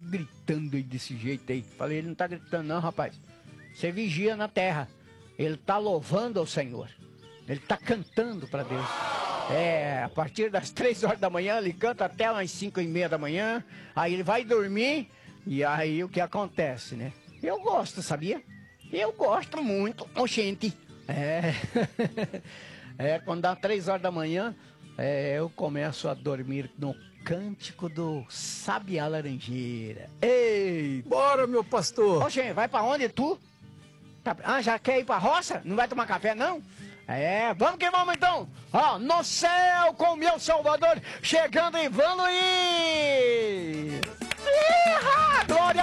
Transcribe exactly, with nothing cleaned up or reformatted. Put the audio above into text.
gritando aí desse jeito aí. Falei, ele não tá gritando não, rapaz. Você vigia na terra. Ele tá louvando ao Senhor. Ele tá cantando para Deus. É, a partir das três horas da manhã, ele canta até umas cinco e meia da manhã. Aí ele vai dormir. E aí o que acontece, né? Eu gosto, sabia? Eu gosto muito. Oxente. É. É, quando dá três horas da manhã, é, eu começo a dormir no cântico do Sabiá Laranjeira. Ei! Bora, meu pastor! Oxe, vai pra onde tu? Tá, ah, já quer ir pra roça? Não vai tomar café, não? É, vamos que vamos então! Ó, no céu com meu Salvador, chegando em Vanuí! Iha! Glória!